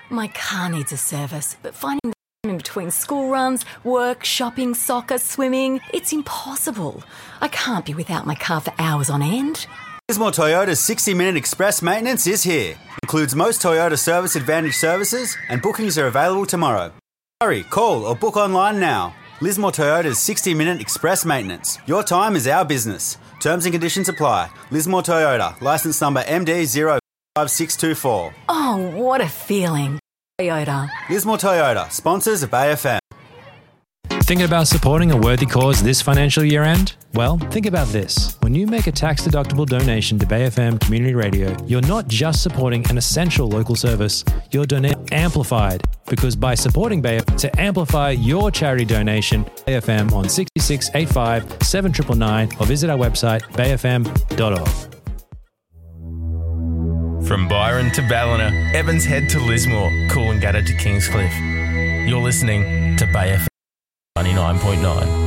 My car needs a service, but finding the time in between school runs, work, shopping, soccer, swimming, it's impossible. I can't be without my car for hours on end. Lismore Toyota's 60-minute express maintenance is here. Includes most Toyota Service Advantage services, and bookings are available tomorrow. Hurry, call or book online now. Lismore Toyota's 60-minute express maintenance. Your time is our business. Terms and conditions apply. Lismore Toyota, licence number MD05624. Oh, what a feeling. Toyota. Lismore Toyota, sponsors of Bay FM. Thinking about supporting a worthy cause this financial year end? Well, think about this. When you make a tax-deductible donation to Bay FM Community Radio, you're not just supporting an essential local service, you're donating amplified. Because by supporting Bay FM, to amplify your charity donation, Bay FM on 6685 7999 or visit our website bayfm.org. From Byron to Ballina, Evans Head to Lismore, Coolangatta to Kingscliff. You're listening to Bay FM 99.9.